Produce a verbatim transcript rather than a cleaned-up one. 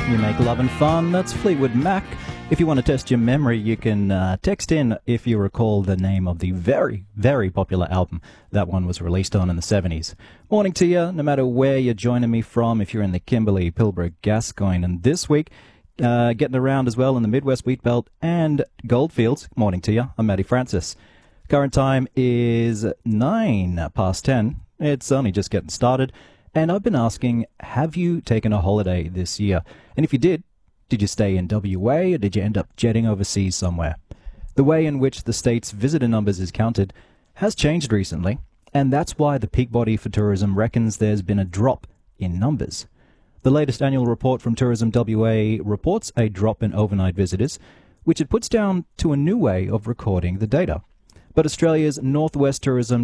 You make love and fun. That's Fleetwood Mac. If you want to test your memory, you can uh, text in if you recall the name of the very, very popular album that one was released on in the seventies. Morning to you, no matter where you're joining me from, if you're in the Kimberley, Pilbara, Gascoyne, and this week, uh, getting around as well in the Midwest Wheat Belt and Goldfields. Morning to you, I'm Matty Francis. Current time is nine past ten. It's only just getting started. And I've been asking, have you taken a holiday this year? And if you did, did you stay in W A or did you end up jetting overseas somewhere? The way in which the state's visitor numbers is counted has changed recently, and that's why the peak body for tourism reckons there's been a drop in numbers. The latest annual report from Tourism W A reports a drop in overnight visitors, which it puts down to a new way of recording the data. But Australia's Northwest Tourism